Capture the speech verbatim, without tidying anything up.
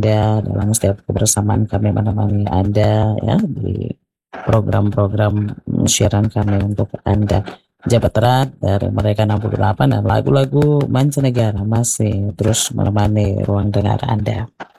ya dalam setiap kebersamaan kami menemani Anda ya di program-program mm, siaran kami untuk Anda. Jabat erat dari mereka enam puluh delapan dan lagu-lagu mancanegara masih terus menemani ruang dengar Anda.